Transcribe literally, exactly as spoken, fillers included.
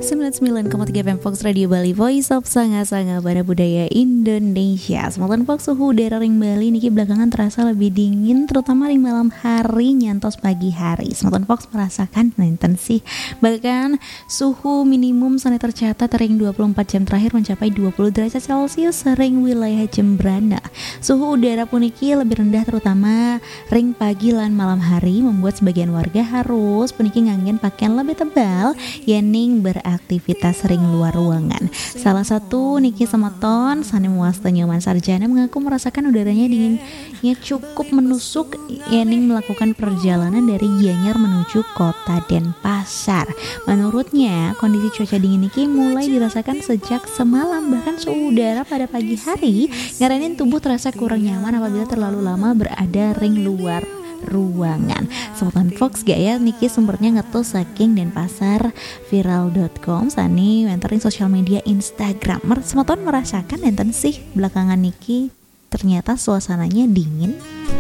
sembilan puluh sembilan koma tiga F M Fox Radio Bali, Voice of Sanga-Sanga Bana Budaya Indonesia. Semalam Fox, suhu udara ring Bali niki belakangan terasa lebih dingin, terutama ring malam hari nyantos pagi hari. Semalam Fox merasakan nenten sih. Bahkan suhu minimum sana tercatat ring dua puluh empat jam terakhir mencapai dua puluh derajat Celcius ring wilayah Jembrana. Suhu udara pun niki lebih rendah terutama ring pagi lan malam hari membuat sebagian warga harus puniki nganggen pakaian lebih tebal yening beraktivitas ring luar ruangan. Salah satu niki semeton Sani Muasta Nyoman Sarjana mengaku merasakan udaranya dinginnya cukup menusuk yening melakukan perjalanan dari Gianyar menuju kota Denpasar. Menurutnya kondisi cuaca dingin niki mulai dirasakan sejak semalam, bahkan suhu udara pada pagi hari ngaranin tubuh terasa kurang nyaman apabila terlalu lama berada ring luar ruangan. Sobat Fox gak ya niki sumbernya ngetul saking Denpasar viral dot com sani mentoring sosial media Instagram. Semeton merasakan enten sih belakangan niki ternyata suasananya dingin.